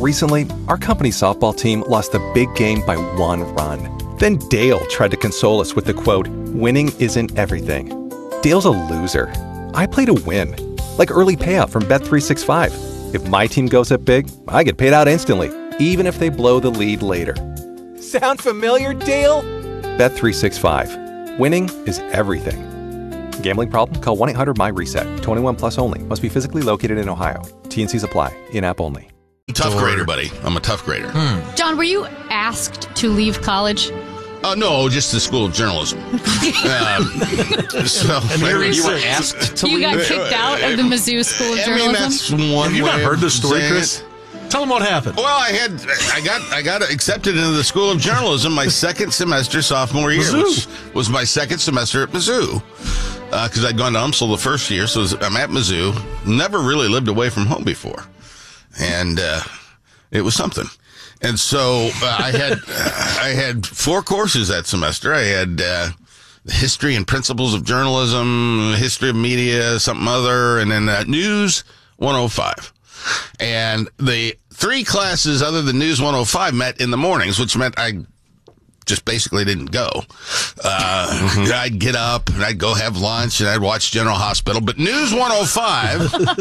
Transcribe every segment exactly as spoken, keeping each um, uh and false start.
Recently, our company softball team lost a big game by one run. Then Dale tried to console us with the quote, "Winning isn't everything." Dale's a loser. I play to win. Like early payout from Bet three sixty-five. If my team goes up big, I get paid out instantly, even if they blow the lead later. Sound familiar, Dale? Bet three sixty-five. Winning is everything. Gambling problem? Call one eight hundred M Y reset. twenty-one plus only. Must be physically located in Ohio. T and Cs apply. In-app only. Tough grader, buddy. I'm a tough grader. Hmm. John, were you asked to leave college? Oh, uh, no, just the School of Journalism. um, so, and here you were asked to you leave? You got kicked out of the Mizzou School of I Journalism? mean, that's one Have you way not heard this story, Chris? It. Tell them what happened. Well, I had, I got, I got accepted into the School of Journalism my second semester sophomore year, Mizzou. which was my second semester at Mizzou. Because uh, I'd gone to UMSL the first year, so I'm at Mizzou. Never really lived away from home before. And, uh, it was something. And so uh, I had uh, I had four courses that semester. I had uh, history and principles of journalism, history of media, something other, and then uh, News one oh five. And the three classes other than News one oh five met in the mornings, which meant I just basically didn't go. Uh, mm-hmm. I'd get up and I'd go have lunch and I'd watch General Hospital. But News one oh five,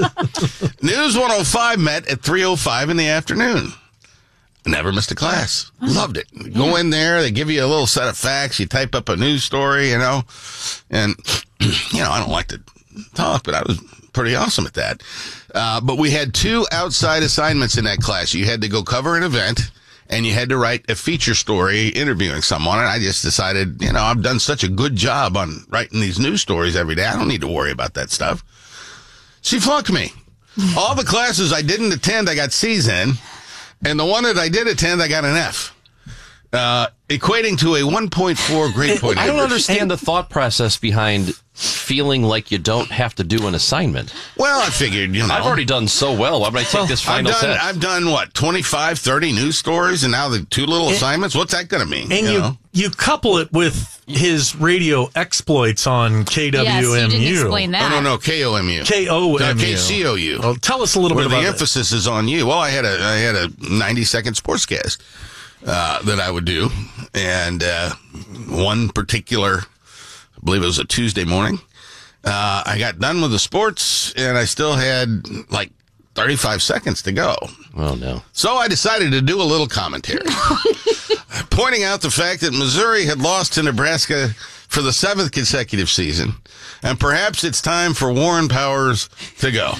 News one oh five met at three oh five in the afternoon. Never missed a class. Loved it. Go in there. They give you a little set of facts. You type up a news story, you know, and, you know, I don't like to talk, but I was pretty awesome at that. Uh, but we had two outside assignments in that class. You had to go cover an event, and you had to write a feature story interviewing someone. And I just decided, you know, I've done such a good job on writing these news stories every day. I don't need to worry about that stuff. She flunked me. All the classes I didn't attend, I got C's in. And the one that I did attend, I got an F. Uh, equating to a one point four grade point I don't average. understand the thought process behind feeling like you don't have to do an assignment. Well, I figured, you know. I've already done so well. Why would I take this final I've done, test? I've done, what, twenty-five, thirty news stories, and now the two little and, assignments? What's that going to mean? And you, you, know? you couple it with his radio exploits on K W M U. Yes, you didn't explain that. Oh, no, no, K O M U. K O M U. K C O U. Well, tell us a little Where bit about the that. emphasis is on you. Well, I had a I had a ninety-second sportscast uh, that I would do, and uh, one particular, I believe it was a Tuesday morning, uh, I got done with the sports, and I still had like thirty-five seconds to go. Oh, no. So I decided to do a little commentary, pointing out the fact that Missouri had lost to Nebraska for the seventh consecutive season, and perhaps it's time for Warren Powers to go.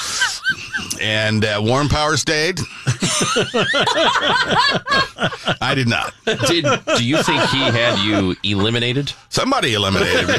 And uh, Warren Powers stayed. I did not. Did do you think he had you eliminated? Somebody eliminated me.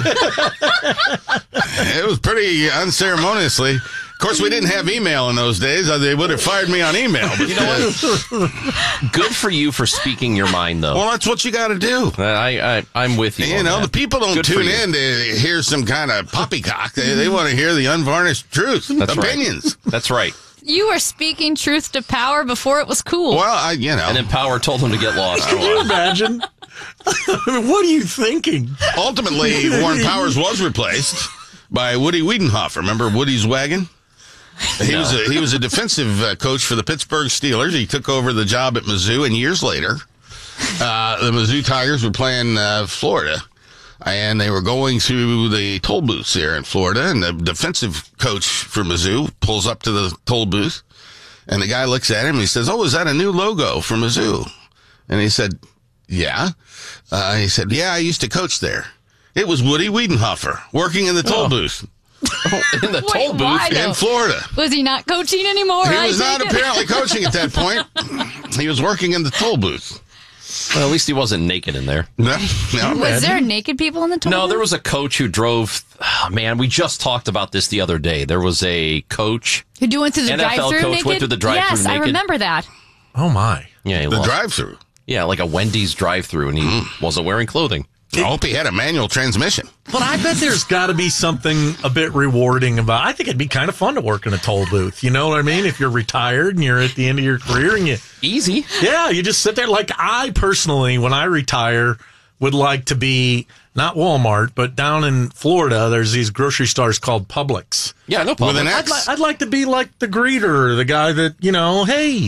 It was pretty unceremoniously. Of course, we didn't have email in those days. They would have fired me on email. But, you know what? Good for you for speaking your mind, though. Well, that's what you got to do. I, I, I'm with you. You on know, that. the people don't Good tune in to hear some kind of poppycock. They, they want to hear the unvarnished truth, That's opinions. Right. That's right. You were speaking truth to power before it was cool. Well, I, you know. And then Power told him to get lost. Can you imagine? What are you thinking? Ultimately, Warren Powers was replaced by Woody Wiedenhofer. Remember Woody's wagon? He No. was a, he was a defensive uh, coach for the Pittsburgh Steelers. He took over the job at Mizzou, and years later, uh, the Mizzou Tigers were playing uh, Florida, and they were going through the toll booths there in Florida, and the defensive coach for Mizzou pulls up to the toll booth, and the guy looks at him, and he says, "Oh, is that a new logo for Mizzou?" And he said, "Yeah." Uh, he said, "Yeah, I used to coach there." It was Woody Wiedenhofer working in the toll Oh. booth. Oh, in the Wait, toll booth why, though? In Florida. Was he not coaching anymore? He I was not take it? apparently coaching at that point. He was working in the toll booth. Well, at least he wasn't naked in there. No, no. Was there naked people in the toll No, booth? there was a coach who drove. Oh, man, we just talked about this the other day. There was a coach. Who do went through the N F L drive-through coach naked? went through the drive-through Yes, I naked. remember that. Oh, my. Yeah, he The lost. drive-through. Yeah, like a Wendy's drive-through, and he wasn't wearing clothing. I hope he had a manual transmission. But I bet there's got to be something a bit rewarding about. I think it'd be kind of fun to work in a toll booth. You know what I mean? If you're retired and you're at the end of your career and you, Easy. yeah, you just sit there. Like I personally, when I retire, would like to be not Walmart, but down in Florida, there's these grocery stores called Publix. Yeah, no problem. With an I'd, X. li- I'd like to be like the greeter, the guy that, you know, hey,